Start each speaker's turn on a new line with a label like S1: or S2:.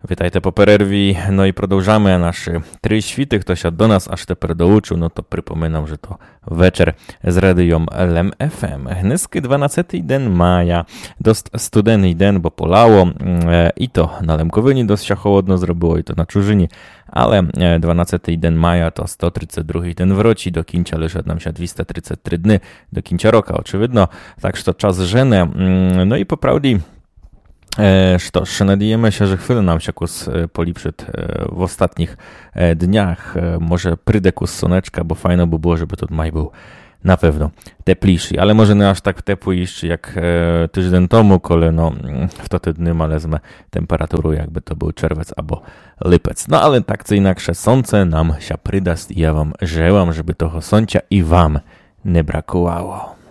S1: Вітайте по перерві, ну і продовжаємо наші три світи. Хтось до нас аж тепер долучив, ну то припоминам, що то вечір з радієм Лем ФМ. Гнизки 12-й день мая, дост студений день, бо полало, і то на Лемковині досить холодно зробило, і то на чужині. Але 12-й день мая то 132-й день в році, до кінця лише нам ще 233 дні до кінця року, очевидно. Так що час жене, no i po prawdzie Что ж, надіємося, що хвилина нам якось поліпшить в ostatnich dniach. Może przyjdzie kus сонечка, bo fajno by było, żeby тут maj był na pewno тепліший. Ale może nie aż tak ciepły jeszcze jak tydzień temu, kole no wtedy dny malezme temperaturу, jakby to był czerwiec albo lipec. No ale tak czy inaczej, słońce nam się przyda i ja wam żełam, żeby toho słońca i wam nie brakowało.